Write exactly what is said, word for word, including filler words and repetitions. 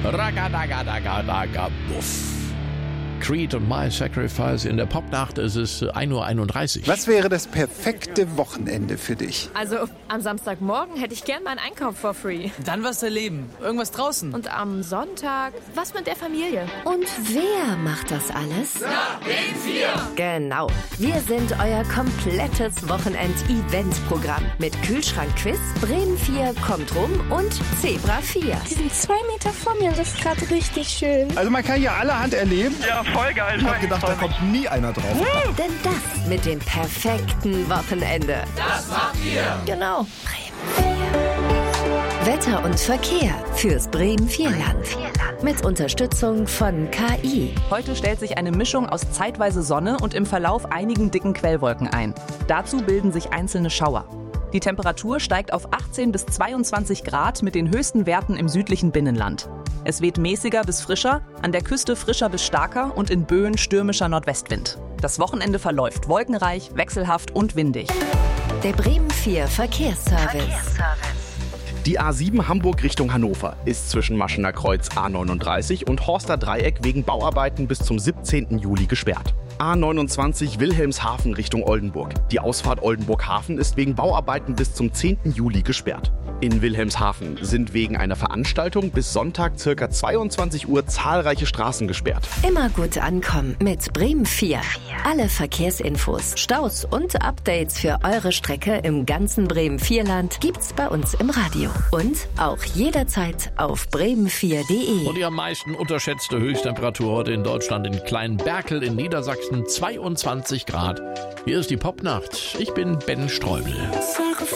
Ragadagadagadagabuff. Creed und My Sacrifice. In der Popnacht ist es ein Uhr einunddreißig. Was wäre das perfekte Wochenende für dich? Also am Samstagmorgen hätte ich gern meinen Einkauf for free. Dann was erleben. Irgendwas draußen. Und am Sonntag was mit der Familie. Und wer macht das alles? Na, Bremen vier! Genau. Wir sind euer komplettes Wochenend-Event-Programm. Mit Kühlschrank-Quiz, Bremen vier kommt rum und Zebra vier. Die sind zwei Meter vor mir, das ist gerade richtig schön. Also man kann ja allerhand erleben. Ja, voll geil. Ich hab gedacht, da kommt nie einer drauf. Uh! Denn das mit dem perfekten Wochenende. Das macht ihr. Genau. Bremen vier. Wetter und Verkehr fürs Bremen Vierland. Mit Unterstützung von K I. Heute stellt sich eine Mischung aus zeitweise Sonne und im Verlauf einigen dicken Quellwolken ein. Dazu bilden sich einzelne Schauer. Die Temperatur steigt auf achtzehn bis zweiundzwanzig Grad mit den höchsten Werten im südlichen Binnenland. Es weht mäßiger bis frischer, an der Küste frischer bis starker und in Böen stürmischer Nordwestwind. Das Wochenende verläuft wolkenreich, wechselhaft und windig. Der Bremen vier Verkehrsservice. Verkehrsservice. Die A sieben Hamburg Richtung Hannover ist zwischen Maschener Kreuz A neununddreißig und Horster Dreieck wegen Bauarbeiten bis zum siebzehnten Juli gesperrt. A neunundzwanzig Wilhelmshaven Richtung Oldenburg. Die Ausfahrt Oldenburg-Hafen ist wegen Bauarbeiten bis zum zehnten Juli gesperrt. In Wilhelmshaven sind wegen einer Veranstaltung bis Sonntag ca. zweiundzwanzig Uhr zahlreiche Straßen gesperrt. Immer gut ankommen mit Bremen vier. Alle Verkehrsinfos, Staus und Updates für eure Strecke im ganzen Bremen Vierland gibt's bei uns im Radio. Und auch jederzeit auf bremen vier punkt de. Und die am meisten unterschätzte Höchsttemperatur heute in Deutschland in Kleinberkel in Niedersachsen zweiundzwanzig Grad. Hier ist die Popnacht. Ich bin Ben Streubel.